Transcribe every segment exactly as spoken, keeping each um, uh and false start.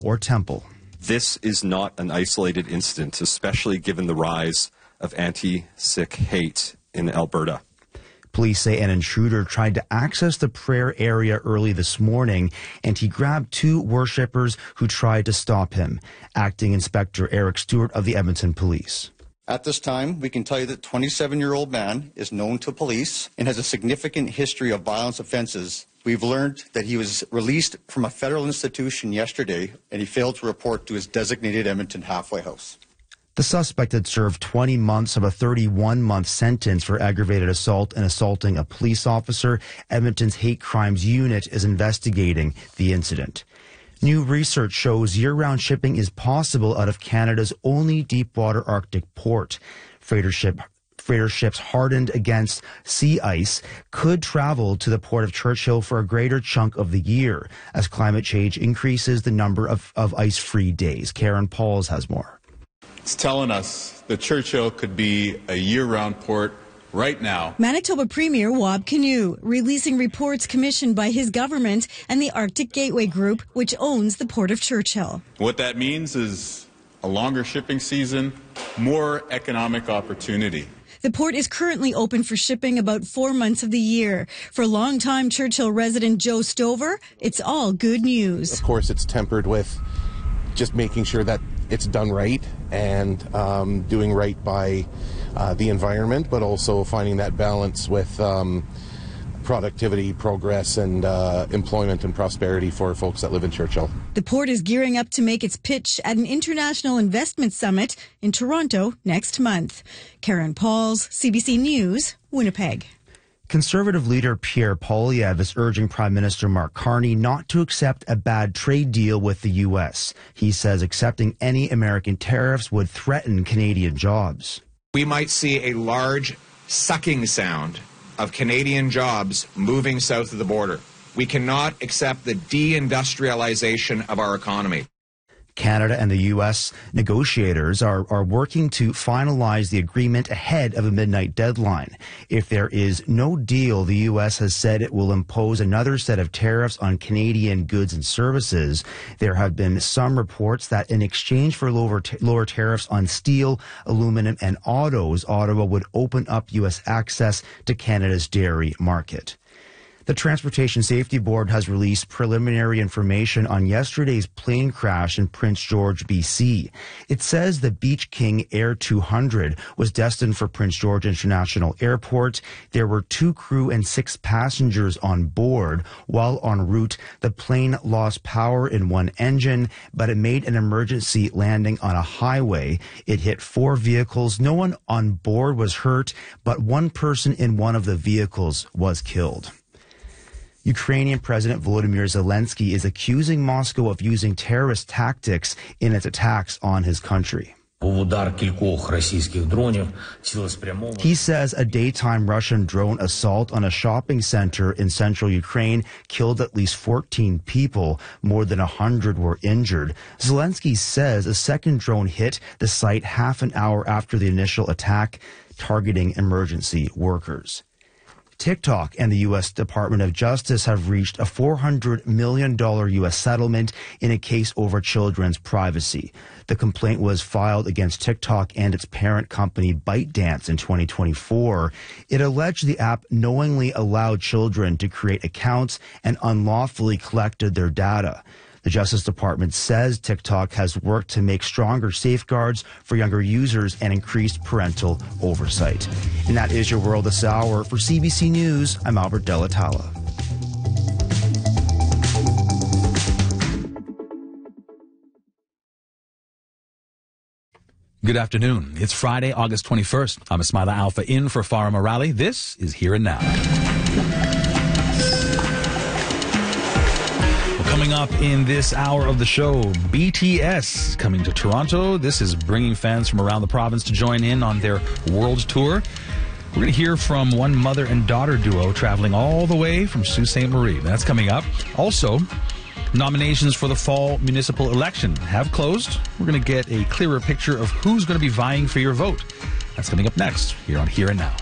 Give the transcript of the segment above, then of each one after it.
or Temple. This is not an isolated incident, especially given the rise of anti-Sikh hate in Alberta. Police say an intruder tried to access the prayer area early this morning, and he grabbed two worshippers who tried to stop him. Acting Inspector Eric Stewart of the Edmonton Police. At this time, we can tell you that twenty-seven-year-old man is known to police and has a significant history of violence offenses. We've learned that he was released from a federal institution yesterday, and he failed to report to his designated Edmonton halfway house. The suspect had served twenty months of a thirty-one month sentence for aggravated assault and assaulting a police officer. Edmonton's Hate Crimes Unit is investigating the incident. New research shows year-round shipping is possible out of Canada's only deepwater Arctic port. Freighter ship Freighter ships hardened against sea ice could travel to the port of Churchill for a greater chunk of the year as climate change increases the number of, of ice-free days. Karen Pauls has more. It's telling us that Churchill could be a year-round port right now. Manitoba Premier Wab Kinew releasing reports commissioned by his government and the Arctic Gateway Group, which owns the Port of Churchill. What that means is a longer shipping season, more economic opportunity. The port is currently open for shipping about four months of the year. For longtime Churchill resident Joe Stover, it's all good news. Of course, it's tempered with just making sure that it's done right and um, doing right by uh, the environment, but also finding that balance with um, productivity, progress, and uh, employment and prosperity for folks that live in Churchill. The port is gearing up to make its pitch at an international investment summit in Toronto next month. Karen Pauls, C B C News, Winnipeg. Conservative leader Pierre Poilievre is urging Prime Minister Mark Carney not to accept a bad trade deal with the U S. He says accepting any American tariffs would threaten Canadian jobs. We might see a large sucking sound of Canadian jobs moving south of the border. We cannot accept the deindustrialization of our economy. Canada and the U S negotiators are, are working to finalize the agreement ahead of a midnight deadline. If there is no deal, the U S has said it will impose another set of tariffs on Canadian goods and services. There have been some reports that in exchange for lower, lower tariffs on steel, aluminum, and autos, Ottawa would open up U S access to Canada's dairy market. The Transportation Safety Board has released preliminary information on yesterday's plane crash in Prince George, B C. It says the Beach King Air two hundred was destined for Prince George International Airport. There were two crew and six passengers on board. While en route, the plane lost power in one engine, but it made an emergency landing on a highway. It hit four vehicles. No one on board was hurt, but one person in one of the vehicles was killed. Ukrainian President Volodymyr Zelensky is accusing Moscow of using terrorist tactics in its attacks on his country. He says a daytime Russian drone assault on a shopping center in central Ukraine killed at least fourteen people. More than one hundred were injured. Zelensky says a second drone hit the site half an hour after the initial attack, targeting emergency workers. TikTok and the U S Department of Justice have reached a four hundred million dollars U S settlement in a case over children's privacy. The complaint was filed against TikTok and its parent company ByteDance in twenty twenty-four. It alleged the app knowingly allowed children to create accounts and unlawfully collected their data. The Justice Department says TikTok has worked to make stronger safeguards for younger users and increased parental oversight. And that is your world this hour. For C B C News, I'm Albert Delatala. Good afternoon. It's Friday, August twenty-first. I'm Ismaila Alfa in for Farah Morali. This is Here and Now. Coming up in this hour of the show, B T S coming to Toronto. This is bringing fans from around the province to join in on their world tour. We're going to hear from one mother and daughter duo traveling all the way from Sault Ste. Marie. That's coming up. Also, nominations for the fall municipal election have closed. We're going to get a clearer picture of who's going to be vying for your vote. That's coming up next here on Here and Now.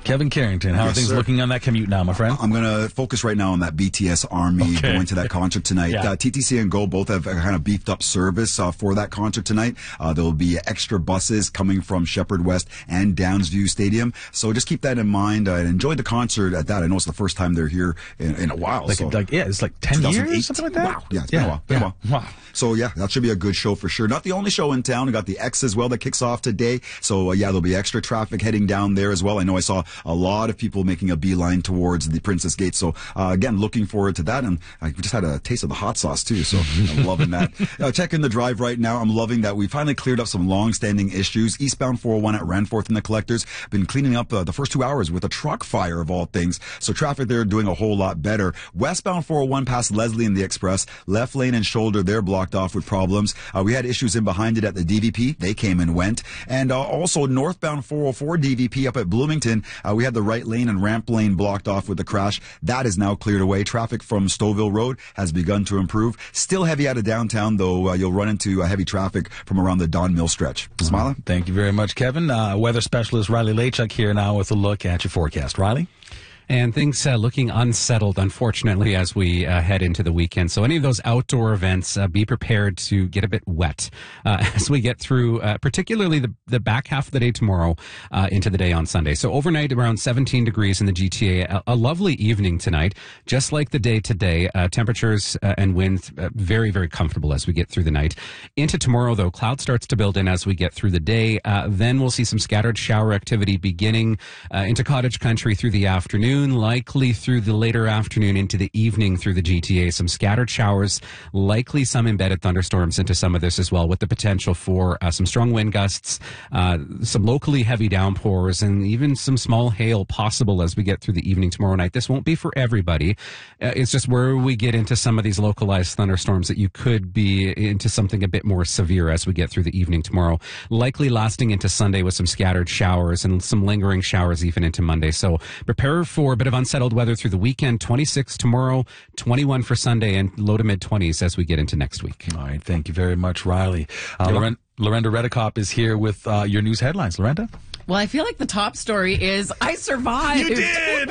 Kevin Carrington, how Yes, are things sir. looking on that commute now, my friend? I'm going to focus right now on that B T S Army Okay. going to that concert tonight. Yeah. Uh, T T C and Go both have a kind of beefed up service uh, for that concert tonight. Uh, there will be extra buses coming from Shepherd West and Downsview Stadium. So just keep that in mind uh, and enjoy the concert at that. I know it's the first time they're here in, in a while. Like, so. like, yeah, it's like ten years, something like that? Wow. Yeah, it's been a while. Been a while. Wow. So yeah, that should be a good show for sure. Not the only show in town. We got the X as well that kicks off today. So uh, yeah, there'll be extra traffic heading down there as well. I know I saw a lot of people making a beeline towards the Princess Gate. So uh, again, looking forward to that. And I just had a taste of the hot sauce too. So I'm loving that. Uh, checking the drive right now. I'm loving that we finally cleared up some long-standing issues. Eastbound four oh one at Ranforth and the Collectors been cleaning up uh, the first two hours with a truck fire of all things. So traffic there doing a whole lot better. Westbound four oh one past Leslie and the Express, left lane and shoulder, they're blocked off with problems. Uh, we had issues in behind it at the D V P. They came and went. And uh, also northbound four oh four D V P up at Bloomington, uh, we had the right lane and ramp lane blocked off with the crash. That is now cleared away. Traffic from Stouffville Road has begun to improve. Still heavy out of downtown, though. Uh, you'll run into uh, heavy traffic from around the Don Mill stretch. Smila? Thank you very much, Kevin. Uh, weather specialist Riley Lachuk here now with a look at your forecast. Riley? And things uh, looking unsettled, unfortunately, as we uh, head into the weekend. So any of those outdoor events, uh, be prepared to get a bit wet uh, as we get through, uh, particularly the, the back half of the day tomorrow uh, into the day on Sunday. So overnight, around seventeen degrees in the G T A. A, a lovely evening tonight, just like the day today. Uh, temperatures uh, and winds uh, very, very comfortable as we get through the night. Into tomorrow, though, cloud starts to build in as we get through the day. Uh, then we'll see some scattered shower activity beginning uh, into cottage country through the afternoon. Likely through the later afternoon into the evening through the G T A. Some scattered showers, likely some embedded thunderstorms into some of this as well, with the potential for uh, some strong wind gusts, uh, some locally heavy downpours, and even some small hail possible as we get through the evening tomorrow night. This won't be for everybody. Uh, it's just where we get into some of these localized thunderstorms that you could be into something a bit more severe as we get through the evening tomorrow. Likely lasting into Sunday with some scattered showers and some lingering showers even into Monday. So prepare for a bit of unsettled weather through the weekend. twenty-six tomorrow, twenty-one for Sunday, and low to mid twenties as we get into next week. All right. Thank you very much, Riley. Uh, Loren- Lorenda Redekop is here with uh, your news headlines. Lorenda? Well, I feel like the top story is I survived. You did!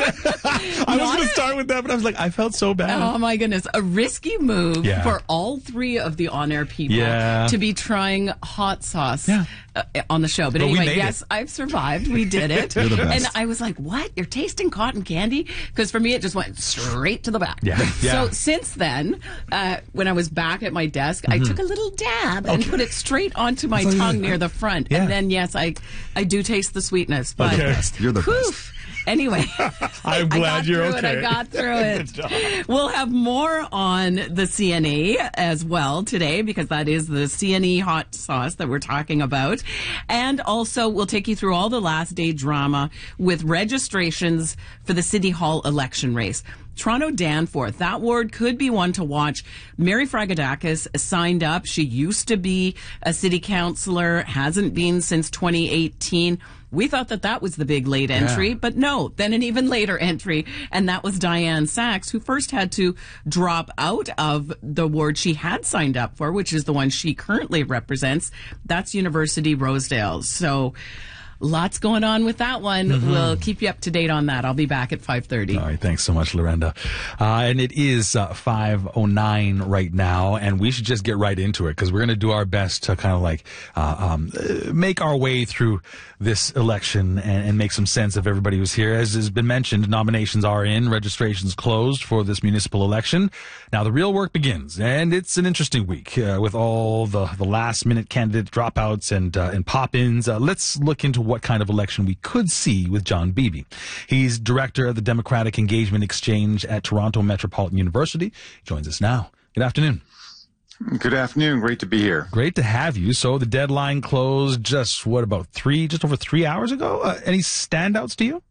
I was going to start with that, but I was like, I felt so bad. Oh, my goodness. A risky move Yeah. for all three of the on-air people Yeah. to be trying hot sauce Yeah. uh, on the show. But, But we anyway, made yes, it. I've survived. We did it. You're the best. And I was like, what? You're tasting cotton candy? Because for me, it just went straight to the back. Yeah. Yeah. So since then, uh, when I was back at my desk, I took a little dab and put it straight onto my tongue near the front. Yeah. And then, yes, I, I do taste the sweetness. But Okay. You're the whew, best. Anyway, I'm I glad got you're through okay. It, I got through it. We'll have more on the C N E as well today, because that is the C N E hot sauce that we're talking about. And also, we'll take you through all the last day drama with registrations for the City Hall election race. Toronto Danforth, that ward could be one to watch. Mary Fragadakis signed up. She used to be a city councillor, hasn't been since twenty eighteen. We thought that that was the big late entry, Yeah. but no, then an even later entry, and that was Diane Sachs, who first had to drop out of the ward she had signed up for, which is the one she currently represents. That's University Rosedale. So lots going on with that one. Mm-hmm. We'll keep you up to date on that. I'll be back at five thirty. All right, thanks so much, Lorenda. Uh, and it is uh, five oh nine right now, and we should just get right into it because we're going to do our best to kind of like uh, um, uh, make our way through this election and, and make some sense of everybody who's here. As has been mentioned, nominations are in, registrations closed for this municipal election. Now the real work begins, and it's an interesting week uh, with all the, the last-minute candidate dropouts and uh, and pop-ins. Uh, let's look into what kind of election we could see with John Beebe. He's director of the Democratic Engagement Exchange at Toronto Metropolitan University. He joins us now. Good afternoon. Good afternoon. Great to be here. Great to have you. So the deadline closed just, what, about three, just over three hours ago? Uh, any standouts to you?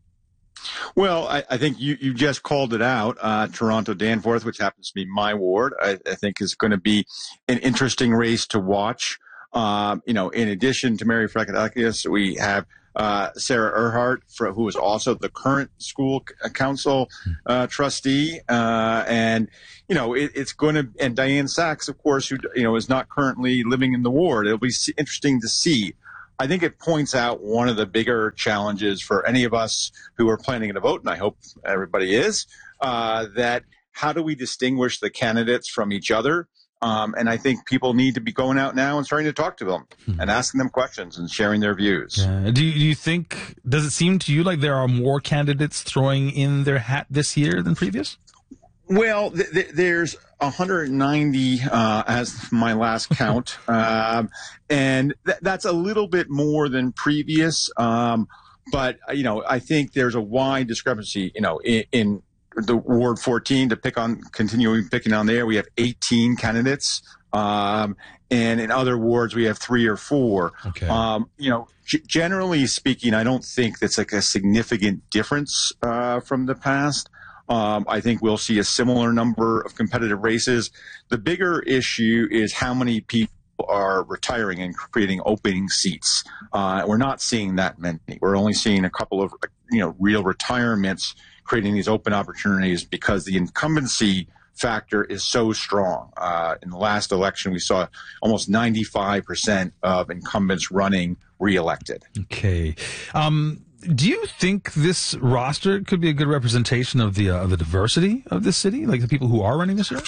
Well, I, I think you, you just called it out. Uh, Toronto Danforth, which happens to be my ward, I, I think is going to be an interesting race to watch. Um, you know, in addition to Mary Fragadakis, we have uh, Sarah Earhart, for, who is also the current school c- council uh, trustee. Uh, and, you know, it, it's going to, and Diane Sachs, of course, who, you know, is not currently living in the ward. It'll be s- interesting to see I think it points out one of the bigger challenges for any of us who are planning to vote, and I hope everybody is, uh, that how do we distinguish the candidates from each other? Um, and I think people need to be going out now and starting to talk to them mm-hmm. and asking them questions and sharing their views. Yeah. Do, you, do you think, does it seem to you like there are more candidates throwing in their hat this year than previous? Well, th- th- there's one hundred ninety uh, as my last count, um, and th- that's a little bit more than previous. Um, but you know, I think there's a wide discrepancy. You know, in, in the Ward fourteen, to pick on, continuing picking on there, we have eighteen candidates, um, and in other wards we have three or four. Okay. Um, you know, g- generally speaking, I don't think that's like a significant difference uh, from the past. Um, I think we'll see a similar number of competitive races. The bigger issue is how many people are retiring and creating opening seats. Uh, we're not seeing that many. We're only seeing a couple of, you know, real retirements creating these open opportunities because the incumbency factor is so strong. Uh, in the last election, we saw almost ninety-five percent of incumbents running reelected. Okay. Um, Do you think this roster could be a good representation of the uh, of the diversity of this city, like the people who are running this year?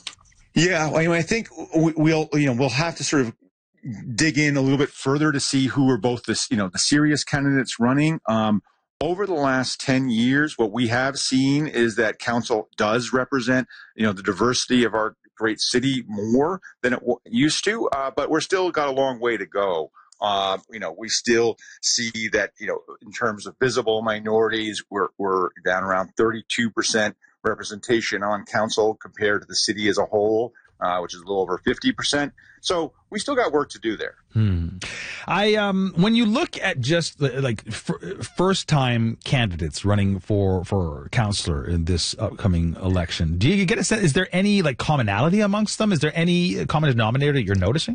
Yeah, I mean, I think we'll you know we'll have to sort of dig in a little bit further to see who are both this you know the serious candidates running. Um, over the last ten years, what we have seen is that council does represent you know the diversity of our great city more than it w- used to, uh, but we're still got a long way to go. Uh, you know, we still see that, you know, in terms of visible minorities, we're, we're down around thirty-two percent representation on council compared to the city as a whole, uh, which is a little over fifty percent. So we still got work to do there. Hmm. I, um, when you look at just the, like f- first time candidates running for, for councillor in this upcoming election, do you get a sense, is there any like commonality amongst them? Is there any common denominator that you're noticing?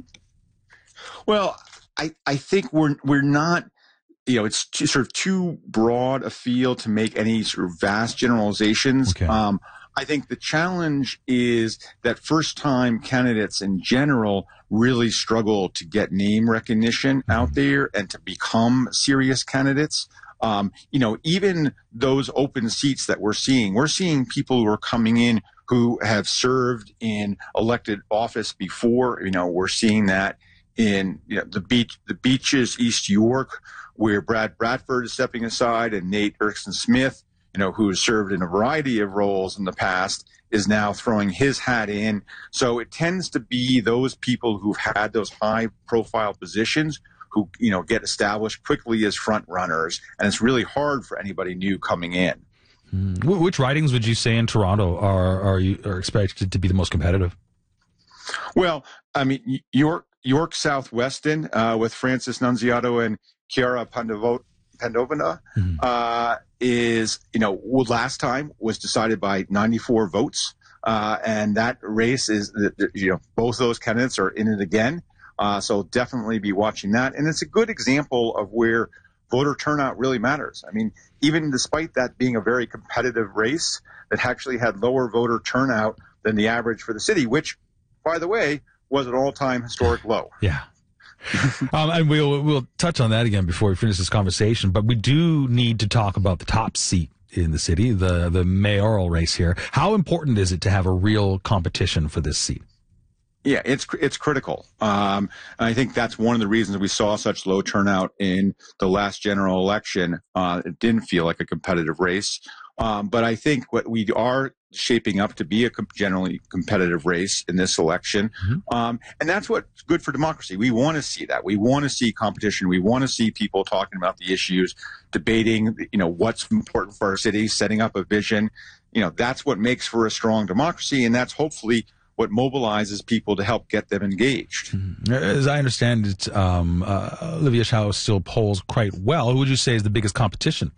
Well, I, I think we're we're not, you know, it's too, sort of too broad a field to make any sort of vast generalizations. Okay. Um, I think the challenge is that first-time candidates in general really struggle to get name recognition mm-hmm. out there and to become serious candidates. Um, you know, even those open seats that we're seeing, we're seeing people who are coming in who have served in elected office before. You know, we're seeing that in you know, the beach, the beaches, East York, where Brad Bradford is stepping aside, and Nate Erickson Smith, you know, who has served in a variety of roles in the past, is now throwing his hat in. So it tends to be those people who've had those high-profile positions who, you know, get established quickly as front runners, and it's really hard for anybody new coming in. Mm. Which ridings would you say in Toronto are are you are expected to be the most competitive? Well, I mean, York. York Southwestern uh, with Francis Nunziato and Chiara Pandavo- Pandovina mm-hmm. uh, is, you know, last time was decided by ninety-four votes. Uh, and that race is, you know, both those candidates are in it again. Uh, so definitely be watching that. And it's a good example of where voter turnout really matters. I mean, even despite that being a very competitive race, that actually had lower voter turnout than the average for the city, which, by the way, was an all-time historic low. Yeah. um, and we'll we'll touch on that again before we finish this conversation, but we do need to talk about the top seat in the city, the, the mayoral race here. How important is it to have a real competition for this seat? Yeah, it's it's critical. Um, and I think that's one of the reasons we saw such low turnout in the last general election. Uh, it didn't feel like a competitive race. Um, but I think what we are shaping up to be a com- generally competitive race in this election. Mm-hmm. Um, and that's what's good for democracy. We want to see that. We want to see competition. We want to see people talking about the issues, debating, you know, what's important for our city, setting up a vision. You know, that's what makes for a strong democracy. And that's hopefully what mobilizes people to help get them engaged. Mm-hmm. As I understand it, um, uh, Olivia Chow still polls quite well. Who would you say is the biggest competition?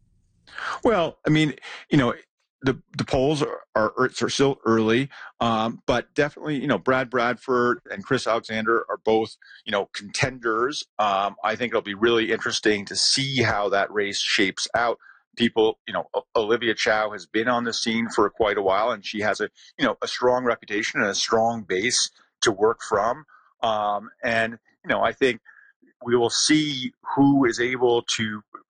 Well, I mean, you know, the the polls are, are, are still early, um, but definitely, you know, Brad Bradford and Chris Alexander are both, you know, contenders. Um, I think it'll be really interesting to see how that race shapes out. People, you know, Olivia Chow has been on the scene for quite a while, and she has a, you know, a strong reputation and a strong base to work from. Um, and, you know, I think we will see who is able to